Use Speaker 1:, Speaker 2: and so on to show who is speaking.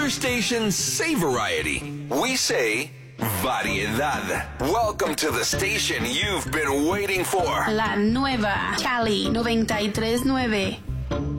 Speaker 1: Your station say variety. We say variedad. Welcome to the station you've been waiting for.
Speaker 2: La nueva Cali 93.9.